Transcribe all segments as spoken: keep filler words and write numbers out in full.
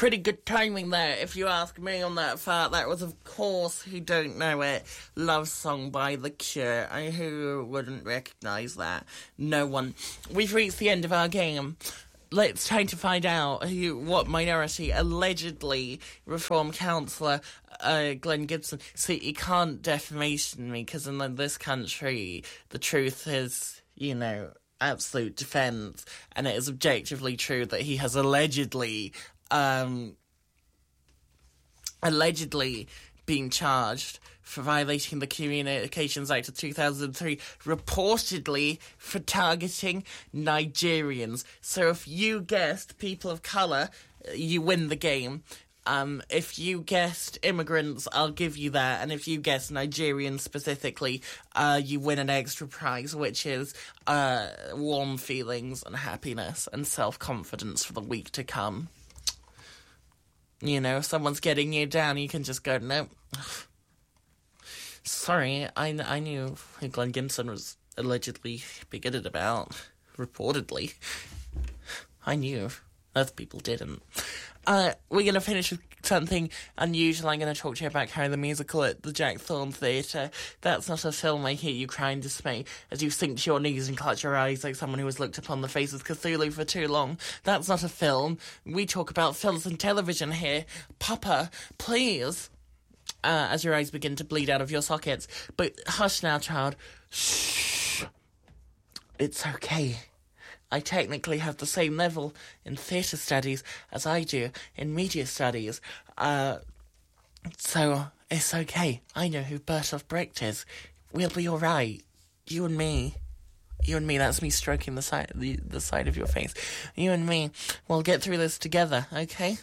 pretty good timing there, if you ask me on that part. That was, of course, who don't know it, Love Song by The Cure. I, who wouldn't recognise that? No one. We've reached the end of our game. Let's try to find out who, what minority allegedly Reform councillor uh, Glenn Gibson. See, you can't defamation me, because in this country, the truth is, you know, absolute defence, and it is objectively true that he has allegedly, um, allegedly been charged for violating the Communications Act of two thousand three, reportedly for targeting Nigerians. So if you guessed people of colour, you win the game. Um, if you guessed immigrants, I'll give you that. And if you guessed Nigerians specifically, uh, you win an extra prize, which is uh, warm feelings and happiness and self-confidence for the week to come. You know, if someone's getting you down, you can just go, nope. Sorry, I, I knew who Glenn Gibson was allegedly bigoted about. Reportedly. I knew. Other people didn't. Uh, we're going to finish with something unusual. I'm going to talk to you about Carrie the Musical at the Jack Thorne Theatre. That's not a film I hear you cry in dismay as you sink to your knees and clutch your eyes like someone who has looked upon the face of Cthulhu for too long. That's not a film. We talk about films and television here. Papa, please. Uh, as your eyes begin to bleed out of your sockets. But hush now, child. Shh. It's okay. I technically have the same level in theatre studies as I do in media studies. Uh, so it's okay. I know who Bertolt Brecht is. We'll be alright. You and me. You and me, that's me stroking the side, the, the side of your face. You and me, we'll get through this together, okay?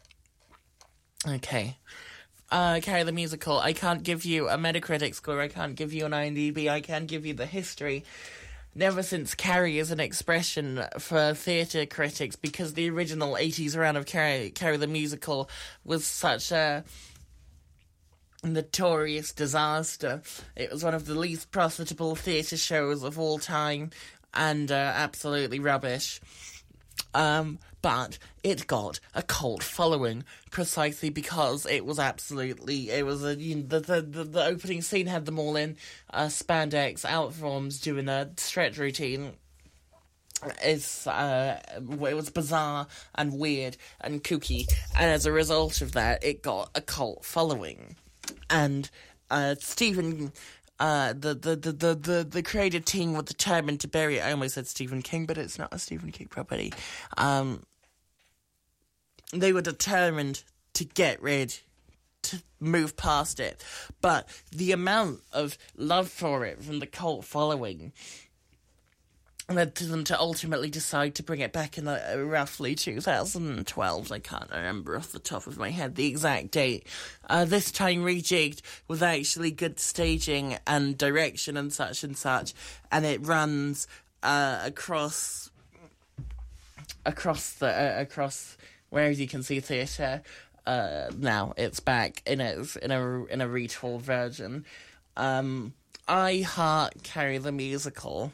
Okay. Uh, Carrie the Musical, I can't give you a Metacritic score, I can't give you an IMDb, I can give you the history. Never since Carrie is an expression for theatre critics, because the original eighties run of Carrie, Carrie the Musical was such a notorious disaster. It was one of the least profitable theatre shows of all time, and uh, absolutely rubbish. Um, but it got a cult following precisely because it was absolutely, it was a, you know, the, the, the, the opening scene had them all in uh, spandex outforms doing a stretch routine. It's, uh, it was bizarre and weird and kooky, and as a result of that, it got a cult following. And, uh, Stephen... Uh, the, the, the, the, the, the creative team were determined to bury it. I almost said Stephen King, but it's not a Stephen King property. Um, they were determined to get rid, to move past it. But the amount of love for it from the cult following led to them to ultimately decide to bring it back in uh, roughly two thousand twelve. I can't remember off the top of my head the exact date. Uh, this time rejigged with actually good staging and direction and such and such, and it runs uh, across across the uh, across where you can see theatre. Uh, now it's back in a in a in a retold version. Um, I heart Carrie the Musical.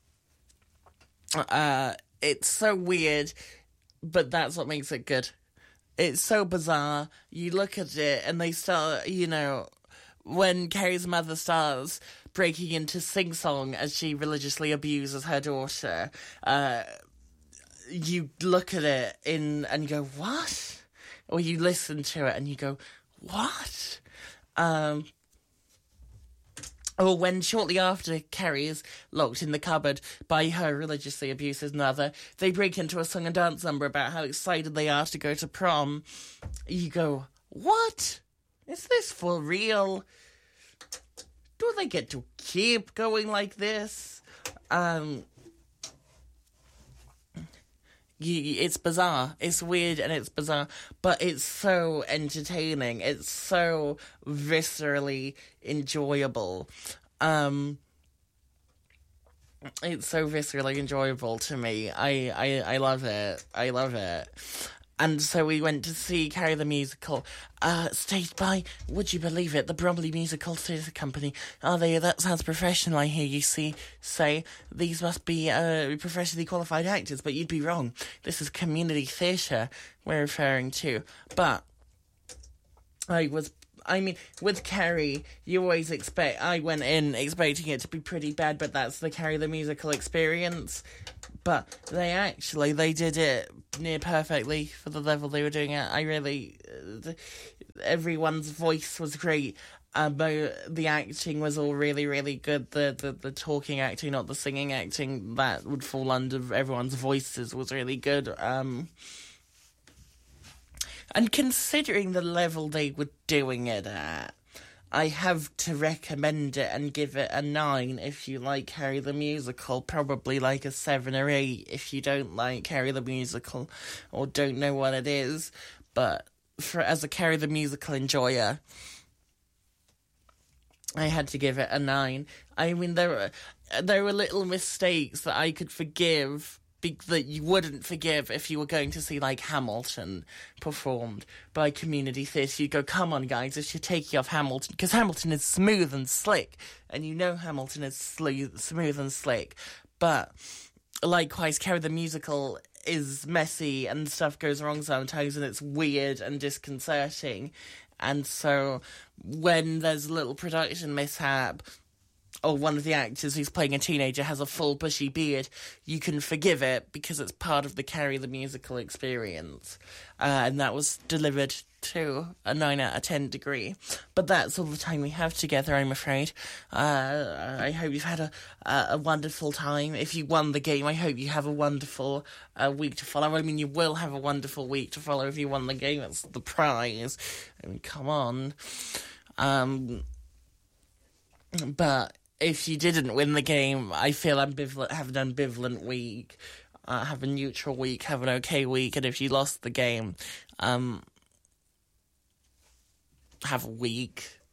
Uh, it's so weird, but that's what makes it good. It's so bizarre. You look at it and they start, you know, when Carrie's mother starts breaking into sing-song as she religiously abuses her daughter, uh, you look at it in and you go, what? Or you listen to it and you go, what? Um... Or when shortly after Carrie is locked in the cupboard by her religiously abusive mother, they break into a song and dance number about how excited they are to go to prom. You go, what? Is this for real? Do they get to keep going like this? Um... It's bizarre, it's weird and it's bizarre, but it's so entertaining, it's so viscerally enjoyable. Um, it's so viscerally enjoyable to me. I, I, I love it, I love it. And so we went to see Carrie the Musical, uh, staged by, would you believe it, the Bromley Musical Theatre Company. Oh, they, that sounds professional, I hear you see, say. These must be uh, professionally qualified actors, but you'd be wrong. This is community theatre we're referring to. But I was... I mean, with Carrie, you always expect... I went in expecting it to be pretty bad, but that's the Carrie the Musical experience. But they actually, they did it near perfectly for the level they were doing it. I really... Uh, everyone's voice was great. Um, the acting was all really, really good. The, the, the talking acting, not the singing acting, that would fall under everyone's voices was really good. Um... And considering the level they were doing it at, I have to recommend it and give it a nine if you like Carrie the Musical, probably like a seven or eight if you don't like Carrie the Musical or don't know what it is. But for as a Carrie the Musical enjoyer, I had to give it a nine. I mean, there were, there were little mistakes that I could forgive, that you wouldn't forgive if you were going to see, like, Hamilton performed by Community Theatre. You'd go, come on, guys, if you're taking off Hamilton, because Hamilton is smooth and slick, and you know Hamilton is sl- smooth and slick, but likewise, Carrie the Musical is messy, and stuff goes wrong sometimes, and it's weird and disconcerting, and so when there's a little production mishap, or one of the actors who's playing a teenager has a full bushy beard, you can forgive it because it's part of the Carrie the Musical experience. Uh, and that was delivered to a nine out of ten degree. But that's all the time we have together, I'm afraid. Uh, I hope you've had a, a, a wonderful time. If you won the game, I hope you have a wonderful uh, week to follow. I mean, you will have a wonderful week to follow if you won the game. That's the prize. I mean, come on. Um, but... If you didn't win the game, I feel ambivalent, have an ambivalent week, uh, have a neutral week, have an okay week, and if you lost the game, um, have a week.